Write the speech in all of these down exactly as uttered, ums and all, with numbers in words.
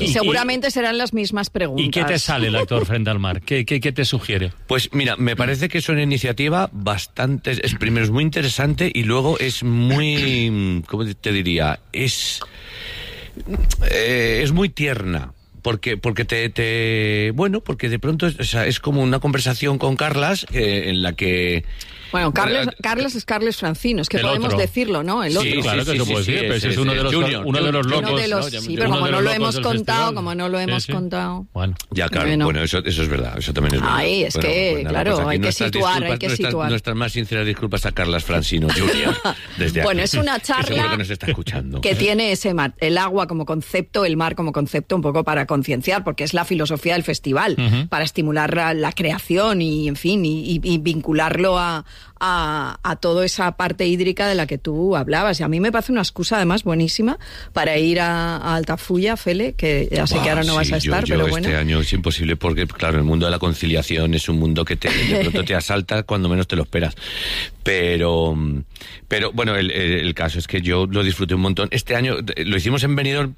Y seguramente y, serán las mismas preguntas. ¿Y qué te sale el actor frente al mar? ¿Qué, qué, qué te sugiere? Pues mira, me parece que es una iniciativa bastante... Es, primero es muy interesante y luego es muy... ¿Cómo te diría? Es... Eh, es muy tierna. Porque, porque te, te, bueno, porque de pronto es, o sea, es como una conversación con Carlas eh, en la que... Bueno, Carles, Carles es Carles Francino, es que podemos otro. decirlo, ¿no? El otro. Sí, claro que sí, se sí, puede sí, decir, pero es, es, es uno, de los, junior, uno de los locos. Uno de los, ¿no? sí, pero como no lo hemos contado, festival. como no lo hemos sí, sí. contado... Bueno. Ya, claro, bueno, bueno eso, eso es verdad, eso también es verdad. Ay, es bueno, que, pues nada, claro, pues hay que situar, hay que nuestras, situar. Nuestras más sinceras disculpas a Carlas Francino junior desde Bueno, aquí, es una charla que, nos está escuchando. que tiene ese mar, el agua como concepto, el mar como concepto, un poco para concienciar, porque es la filosofía del festival, uh-huh. para estimular la, la creación y, en fin, y, y, y vincularlo a... A, a toda esa parte hídrica de la que tú hablabas. Y a mí me parece una excusa, además, buenísima para ir a, a Altafulla, Fele, que ya sé Buah, que ahora no sí, vas a estar, yo, yo pero bueno. Este año es imposible porque, claro, el mundo de la conciliación es un mundo que te, de pronto te asalta cuando menos te lo esperas. Pero, pero bueno, el, el, el caso es que yo lo disfruté un montón. Este año lo hicimos en Benidorm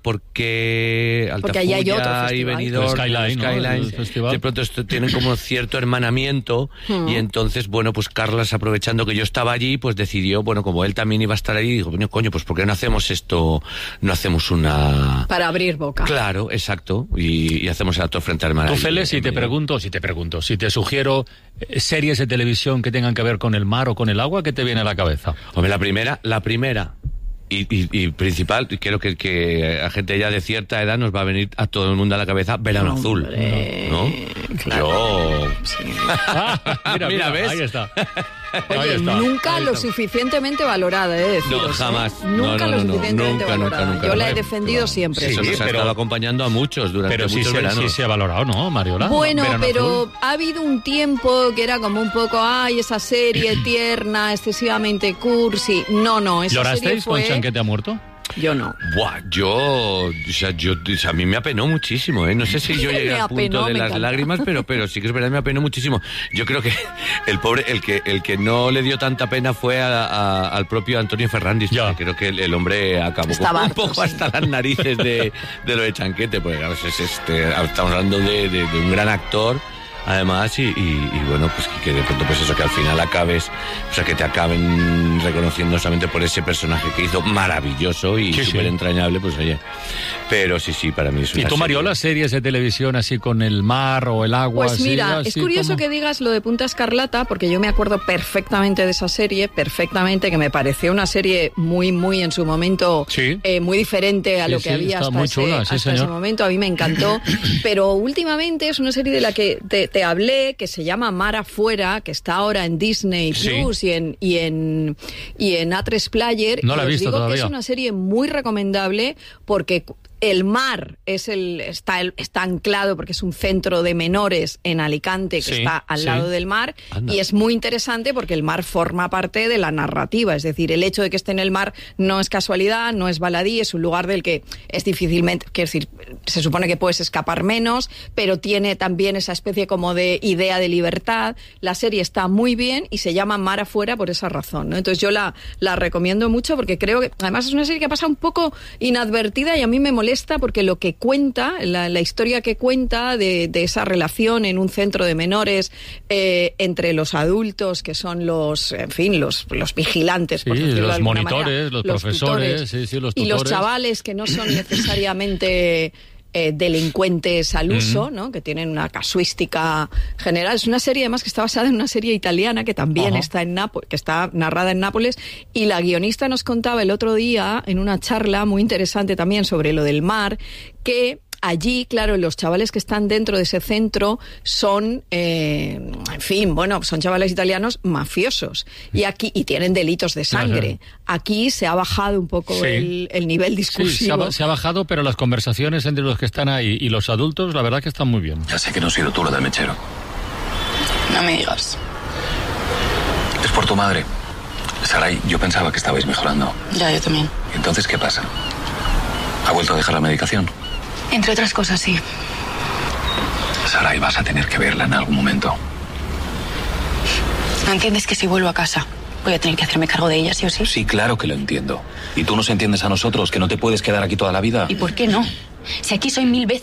porque Altafulla porque allá hay otro festival. y Benidorm, Skyline, Skyline, ¿no? de pronto esto, tienen como cierto hermanamiento hmm. y entonces, bueno, pues Carlas, aprovechando que yo estaba allí, pues decidió, bueno, como él también iba a estar allí, dijo, coño, coño, pues ¿por qué no hacemos esto? No hacemos una... Para abrir boca. Claro, exacto, y, y hacemos el actor frente al mar. Tú, Fele, si te pregunto, si te pregunto, si te sugiero eh, series de televisión que tengan que ver con el mar o con el agua, ¿qué te viene a la cabeza? Hombre, la primera, la primera... Y, y, y principal, creo que, que a gente ya de cierta edad nos va a venir a todo el mundo a la cabeza Verano Azul, ¿no? Claro. Yo... Sí. Ah, mira, mira, ¿ves? Ahí está. Oye, ahí está, nunca ahí lo está. suficientemente valorada, ¿eh? Deciros, no, jamás. ¿eh? Nunca no, no, lo no, suficientemente nunca, valorada. nunca, nunca, Yo la he nunca. defendido siempre. Sí, eso sí, nos ha pero, estado acompañando a muchos durante pero sí muchos se, veranos. sí se ha valorado, ¿no, Mariola? Bueno, Verano pero Azul. ha habido un tiempo que era como un poco, ay, esa serie tierna, excesivamente cursi. No, no, esa serie ¿Llorasteis fue... con Chanquete ha muerto? Yo no. Buah, yo, o sea, yo, o sea, a mí me apenó muchísimo, ¿eh? No sé si yo llegué Me al punto apenó, de me las encanta. lágrimas, pero, pero sí que es verdad, me apenó muchísimo. Yo creo que el pobre, el que, el que no le dio tanta pena fue a, a, al propio Antonio Ferrandis. Ya. Creo que el, el hombre acabó Estaba un harto, poco sí. hasta las narices de, de lo de Chanquete, porque claro, es este, estamos hablando de, de, de un gran actor. Además, y, y, y bueno, pues que, que de pronto, pues eso, que al final acabes, o sea, que te acaben reconociendo solamente por ese personaje que hizo maravilloso y sí, súper sí. entrañable, pues oye, pero sí, sí, para mí es una ¿Y tú, serie. Mariola, series de televisión así con el mar o el agua? Pues así, mira, así es curioso como... que digas lo de Punta Escarlata, porque yo me acuerdo perfectamente de esa serie, perfectamente, que me pareció una serie muy, muy en su momento, Sí. eh, muy diferente a Sí, lo que sí, había está hasta, muy ese, chula, sí, hasta señor. ese momento. A mí me encantó, pero últimamente es una serie de la que te, te hablé, que se llama Mar Afuera, que está ahora en Disney Sí. Plus y en y en y en A tres Player. No y la he os visto digo todavía. que es una serie muy recomendable porque el mar es el está el, está anclado porque es un centro de menores en Alicante que Sí, está al sí. lado del mar. Anda. Y es muy interesante porque el mar forma parte de la narrativa, es decir, el hecho de que esté en el mar no es casualidad, no es baladí, es un lugar del que es difícilmente, quiero decir, se supone que puedes escapar menos, pero tiene también esa especie como de idea de libertad. La serie está muy bien y se llama Mar Afuera por esa razón, ¿no? Entonces yo la, la recomiendo mucho porque creo que además es una serie que pasa un poco inadvertida y a mí me molesta porque lo que cuenta, la, la historia que cuenta de, de esa relación en un centro de menores eh, entre los adultos que son los, en fin, los, los vigilantes, Sí, por decirlo los de alguna monitores, manera, los profesores, tutores, sí, sí, los y los tutores. chavales que no son necesariamente eh, delincuentes al uso, Ujú. ¿no? Que tienen una casuística general. Es una serie además que está basada en una serie italiana que también Ajá. está en Nápoles, que está narrada en Nápoles, y la guionista nos contaba el otro día en una charla muy interesante también sobre lo del mar, que allí, claro, los chavales que están dentro de ese centro son, eh, en fin, bueno, son chavales italianos mafiosos y aquí y tienen delitos de sangre. Aquí se ha bajado un poco Sí. el, el nivel Sí, discursivo. se ha, ba- se ha bajado, pero las conversaciones entre los que están ahí y los adultos, la verdad que están muy bien. Ya sé que no he sido tú lo del mechero. No me digas. Es por tu madre. Saray, yo pensaba que estabais mejorando. Ya, yo también. ¿Y entonces qué pasa? ¿Ha vuelto a dejar la medicación? Entre otras cosas, sí. Saray, vas a tener que verla en algún momento. ¿No entiendes que si vuelvo a casa voy a tener que hacerme cargo de ella, sí o sí? Sí, claro que lo entiendo. ¿Y tú nos entiendes a nosotros, que no te puedes quedar aquí toda la vida? ¿Y por qué no? Si aquí soy mil veces